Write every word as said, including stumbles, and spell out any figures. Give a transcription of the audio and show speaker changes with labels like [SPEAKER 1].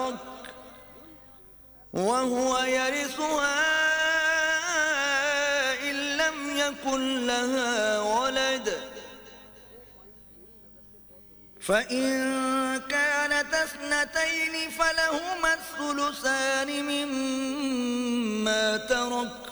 [SPEAKER 1] ترك وهو يرثها إن لم يكن لها ولد فإن كانت اثنتين فلهما الثلثان مما ترك